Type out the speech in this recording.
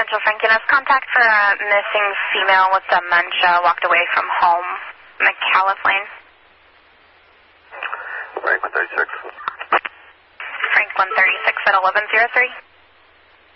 Central Frankiness. Contact for a missing female with dementia, walked away from home, McAuliffe Lane. Franklin 36. Franklin 36 at 1103.